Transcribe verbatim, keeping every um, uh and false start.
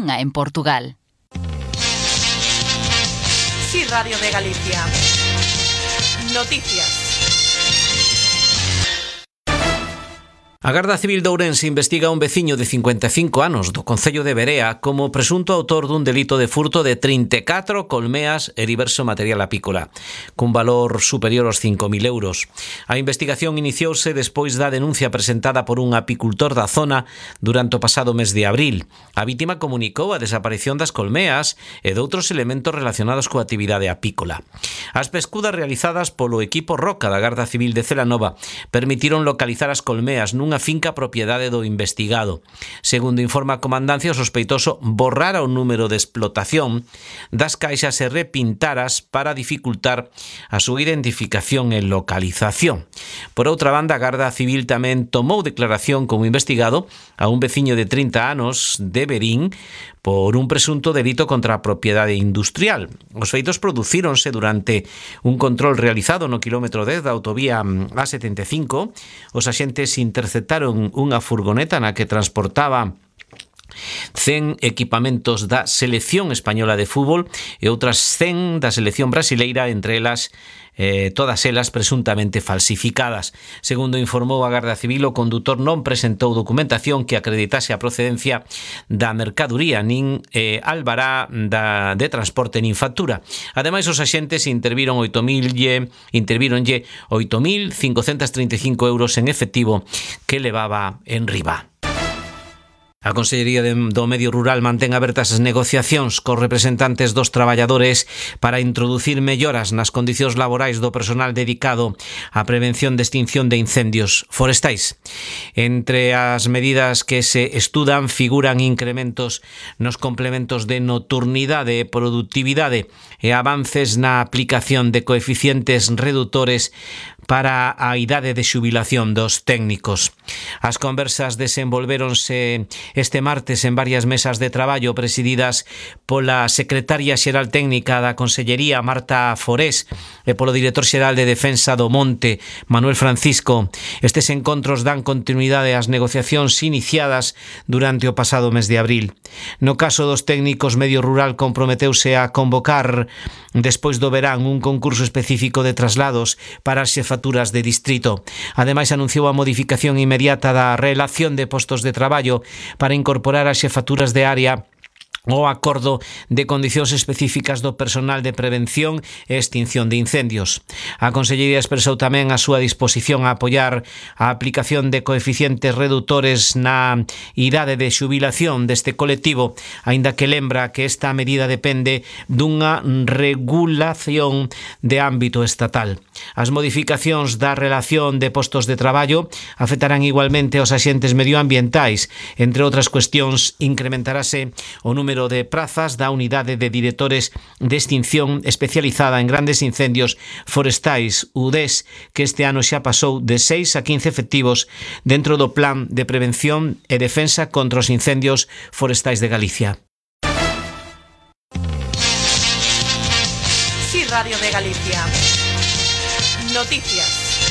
unha en Portugal. Sí, Radio de Galicia. Noticias. A Garda Civil de Ourense investiga un veciño de cincuenta e cinco anos do concello de Verea como presunto autor dun delito de furto de trinta e catro colmeas e diverso material apícola, cun valor superior aos cinco mil euros. A investigación iniciouse despois da denuncia presentada por un apicultor da zona durante o pasado mes de abril. A vítima comunicou a desaparición das colmeas e de outros elementos relacionados coa actividade apícola. As pescudas realizadas polo equipo Roca da Garda Civil de Celanova permitiron localizar as colmeas nun unha finca propiedade do investigado. Segundo informa a comandancia, o sospeitoso borrara o número de explotación das caixas e repintaras para dificultar a súa identificación e localización. Por outra banda, a Garda Civil tamén tomou declaración como investigado a un veciño de trinta anos de Verín por un presunto delito contra a propiedade industrial. Os feitos producíronse durante un control realizado no quilómetro dez da autovía A setenta e cinco. Os axentes interceptaron unha furgoneta na que transportaba cen equipamentos da selección española de fútbol e outras cen da selección brasileira, entre elas Eh, todas elas presuntamente falsificadas. Segundo informou a Garda Civil, o condutor non presentou documentación que acreditase a procedencia da mercaduría, nin eh, albará da, de transporte nin factura. Ademais, os axentes interviron oito mil intervironlle oito mil cincocentos trinta e cinco euros en efectivo que levaba en riba. A Consellería do Medio Rural mantén abertas as negociacións cos representantes dos traballadores para introducir melloras nas condicións laborais do personal dedicado á prevención de extinción de incendios forestais. Entre as medidas que se estudan figuran incrementos nos complementos de nocturnidade e productividade e avances na aplicación de coeficientes redutores para a idade de xubilación dos técnicos. As conversas desenvolvéronse este martes en varias mesas de traballo presididas pola secretaria xeral técnica da Consellería, Marta Forés, e polo director xeral de Defensa do Monte, Manuel Francisco. Estes encontros dan continuidade ás negociacións iniciadas durante o pasado mes de abril. No caso dos técnicos, Medio Rural comprometeuse a convocar despois do verán un concurso específico de traslados para as xefaturas de distrito. Ademais, anunciou a modificación inmediata da relación de postos de traballo para incorporar as xefaturas de área o acordo de condicións específicas do personal de prevención e extinción de incendios. A Consellería expresou tamén a súa disposición a apoiar a aplicación de coeficientes redutores na idade de xubilación deste colectivo, aínda que lembra que esta medida depende dunha regulación de ámbito estatal. As modificacións da relación de postos de traballo afectarán igualmente aos axentes medioambientais. Entre outras cuestións, incrementarase o número de prazas da unidade de directores de extinción especializada en grandes incendios forestais, U D E S, que este ano xa pasou de seis a quince efectivos dentro do Plan de Prevención e Defensa contra os Incendios Forestais de Galicia. Sí, Radio de Galicia. Noticias.